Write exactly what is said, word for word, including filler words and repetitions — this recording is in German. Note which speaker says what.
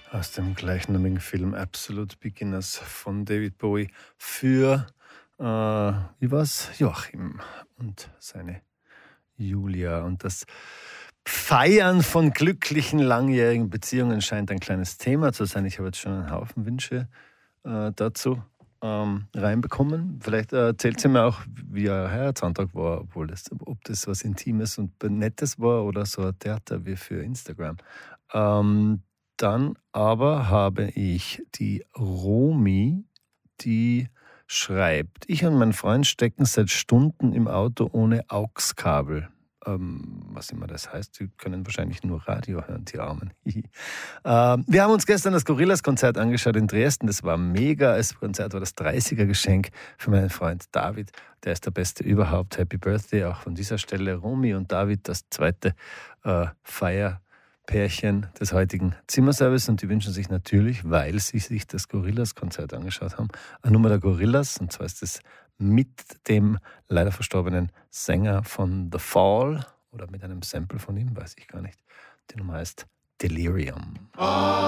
Speaker 1: Aus dem gleichnamigen Film Absolute Beginners von David Bowie für, äh, wie war's? Joachim und seine Julia. Und das Feiern von glücklichen, langjährigen Beziehungen scheint ein kleines Thema zu sein. Ich habe jetzt schon einen Haufen Wünsche äh, dazu ähm, reinbekommen. Vielleicht äh, erzählt sie mir auch, wie ihr Heiratsantrag war, obwohl das, ob das was Intimes und Nettes war oder so ein Theater wie für Instagram. Ähm, dann aber habe ich die Romi, die schreibt: Ich und mein Freund stecken seit Stunden im Auto ohne A U X-Kabel. Ähm, was immer das heißt, sie können wahrscheinlich nur Radio hören, die Armen. ähm, wir haben uns gestern das Gorillaz-Konzert angeschaut in Dresden. Das war mega. Das Konzert war das dreißiger-Geschenk für meinen Freund David. Der ist der Beste überhaupt. Happy Birthday auch von dieser Stelle. Romy und David, das zweite äh, Feier. Pärchen des heutigen Zimmerservice, und die wünschen sich natürlich, weil sie sich das Gorillaz-Konzert angeschaut haben, eine Nummer der Gorillaz, und zwar ist es mit dem leider verstorbenen Sänger von The Fall oder mit einem Sample von ihm, weiß ich gar nicht. Die Nummer heißt Delirium.